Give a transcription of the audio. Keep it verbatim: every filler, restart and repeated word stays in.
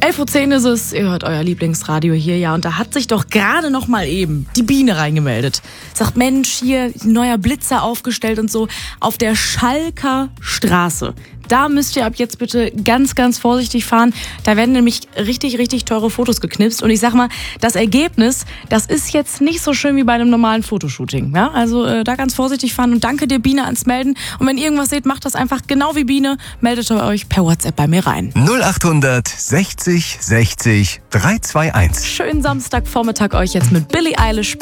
elf Uhr zehn ist es, ihr hört euer Lieblingsradio hier, ja, und da hat sich doch gerade noch mal eben die Biene reingemeldet. Sagt, Mensch, hier neuer Blitzer aufgestellt und so auf der Schalker Straße. Da müsst ihr ab jetzt bitte ganz, ganz vorsichtig fahren. Da werden nämlich richtig, richtig teure Fotos geknipst. Und ich sag mal, das Ergebnis, das ist jetzt nicht so schön wie bei einem normalen Fotoshooting. Ja? Also äh, da ganz vorsichtig fahren und danke dir, Biene, ans Melden. Und wenn ihr irgendwas seht, macht das einfach genau wie Biene. Meldet euch per WhatsApp bei mir rein. null acht sechzig sechzig drei zwei eins. Schönen Samstagvormittag euch jetzt mit Billie Eilish.